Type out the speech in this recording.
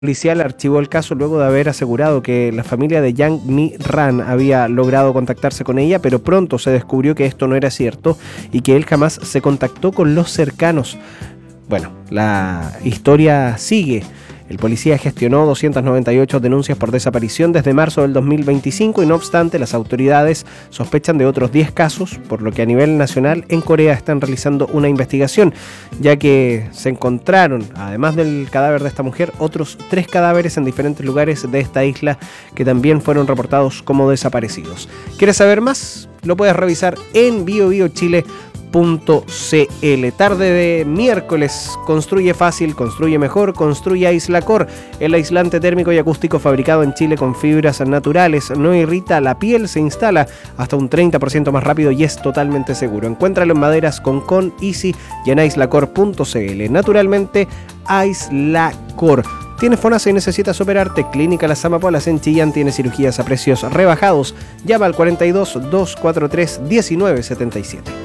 policial archivó el caso luego de haber asegurado que la familia de Yang Mi Ran había logrado contactarse con ella, pero pronto se descubrió que esto no era cierto y que él jamás se contactó con los cercanos. Bueno, la historia sigue. El policía gestionó 298 denuncias por desaparición desde marzo del 2025 y no obstante las autoridades sospechan de otros 10 casos, por lo que a nivel nacional en Corea están realizando una investigación, ya que se encontraron, además del cadáver de esta mujer, otros 3 cadáveres en diferentes lugares de esta isla que también fueron reportados como desaparecidos. ¿Quieres saber más? Lo puedes revisar en biobiochile.cl. Tarde de miércoles. Construye fácil, construye mejor, construye Aislacor, el aislante térmico y acústico fabricado en Chile con fibras naturales, no irrita la piel, se instala hasta un 30% más rápido y es totalmente seguro. Encuéntralo en maderas con Easy y en aislacor.cl. Naturalmente, Aislacor. ¿Tienes FONASA y necesitas operarte? Clínica Las Amapolas en Chillán tiene cirugías a precios rebajados. Llama al 42 243 1977.